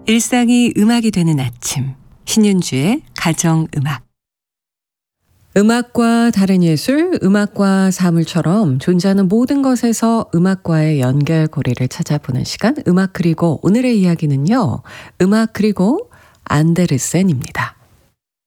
일상이 음악이 되는 아침, 신윤주의 가정음악. 음악과 다른 예술, 음악과 사물처럼 존재하는 모든 것에서 음악과의 연결고리를 찾아보는 시간, 음악 그리고 오늘의 이야기는요. 음악 그리고 안데르센입니다.